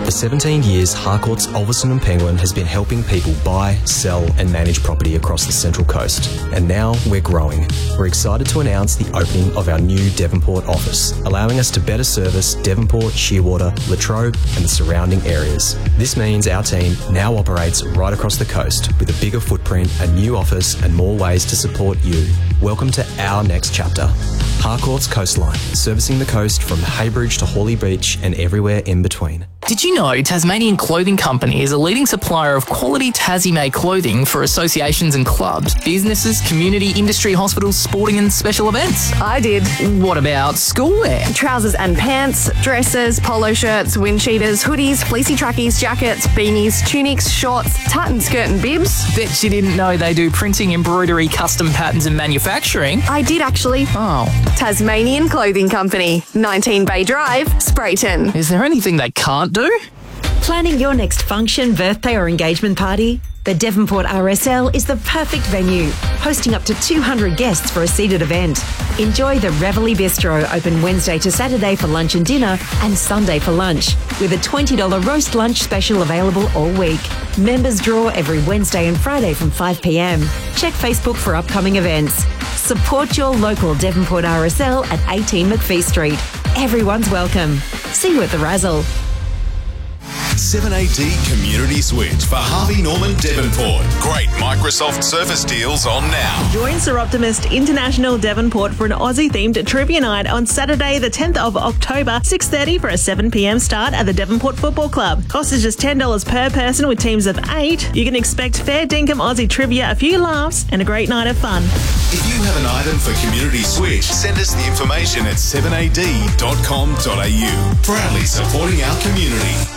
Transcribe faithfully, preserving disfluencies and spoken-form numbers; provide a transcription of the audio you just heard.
For seventeen years, Harcourts, Ulverstone and Penguin has been helping people buy, sell and manage property across the Central Coast. And now we're growing. We're excited to announce the opening of our new Devonport office, allowing us to better service Devonport, Shearwater, Latrobe and the surrounding areas. This means our team now operates right across the coast with a bigger footprint, a new office and more ways to support you. Welcome to our next chapter. Harcourts Coastline, servicing the coast from Haybridge to Hawley Beach and everywhere in between. Did you know Tasmanian Clothing Company is a leading supplier of quality Tassie-made clothing for associations and clubs, businesses, community, industry, hospitals, sporting and special events? I did. What about schoolwear? Trousers and pants, dresses, polo shirts, wind cheaters, hoodies, fleecy trackies, jackets, beanies, tunics, shorts, tartan skirt and bibs. Bet you didn't know they do printing, embroidery, custom patterns and manufacturing. I did actually. Oh. Tasmanian Clothing Company, nineteen Bay Drive, Sprayton. Is there anything they can't do? Planning your next function, birthday or engagement party? The Devonport R S L is the perfect venue, hosting up to two hundred guests for a seated event. Enjoy the Reveille Bistro, open Wednesday to Saturday for lunch and dinner and Sunday for lunch, with a twenty dollars roast lunch special available all week. Members draw every Wednesday and Friday from five p m. Check Facebook for upcoming events. Support your local Devonport R S L at eighteen McPhee Street. Everyone's welcome. See you at the Razzle. seven A D Community Switch for Harvey Norman Devonport. Great Microsoft Surface deals on now. Join Sir Optimist International Devonport for an Aussie-themed trivia night on Saturday the tenth of October, six thirty for a seven p m start at the Devonport Football Club. Cost is just ten dollars per person with teams of eight. You can expect fair dinkum Aussie trivia, a few laughs and a great night of fun. If you have an item for Community Switch, send us the information at seven a d dot com dot a u. Proudly supporting our community.